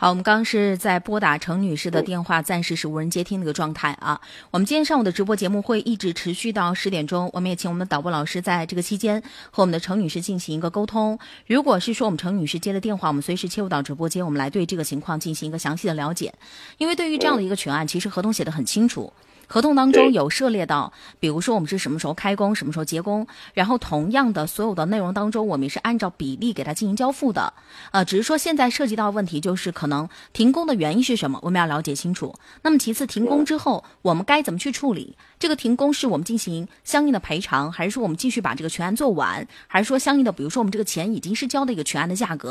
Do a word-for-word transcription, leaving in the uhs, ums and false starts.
好，我们刚刚是在拨打程女士的电话，暂时是无人接听的一个状态啊。我们今天上午的直播节目会一直持续到十点钟，我们也请我们的导播老师在这个期间和我们的程女士进行一个沟通。如果是说我们程女士接的电话，我们随时切入到直播间，我们来对这个情况进行一个详细的了解。因为对于这样的一个全案，其实合同写得很清楚。合同当中有涉猎到，比如说我们是什么时候开工，什么时候结工，然后同样的所有的内容当中，我们也是按照比例给它进行交付的。呃，只是说现在涉及到问题就是可能停工的原因是什么，我们要了解清楚。那么其次，停工之后我们该怎么去处理？这个停工是我们进行相应的赔偿，还是说我们继续把这个全案做完，还是说相应的，比如说我们这个钱已经是交的一个全案的价格？